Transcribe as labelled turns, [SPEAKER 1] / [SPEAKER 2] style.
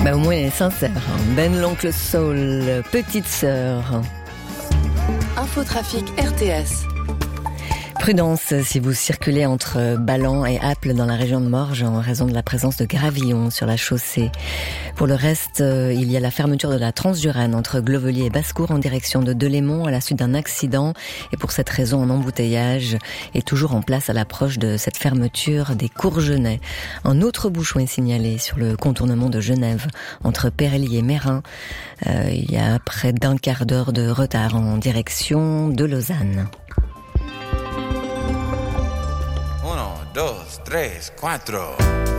[SPEAKER 1] Au moins, elle est sincère. Ben l'oncle Soul, petite sœur.
[SPEAKER 2] Infotrafic RTS.
[SPEAKER 1] Prudence si vous circulez entre Ballan et Aples dans la région de Morges en raison de la présence de gravillons sur la chaussée. Pour le reste, il y a la fermeture de la Transjurane entre Glovelier et Basse-Cour en direction de Delémont à la suite d'un accident. Et pour cette raison, un embouteillage est toujours en place à l'approche de cette fermeture des Courgenay. Un autre bouchon est signalé sur le contournement de Genève entre Pérély et Mérin. Il y a près d'un quart d'heure de retard en direction de Lausanne.
[SPEAKER 3] 1, 2, 3, 4.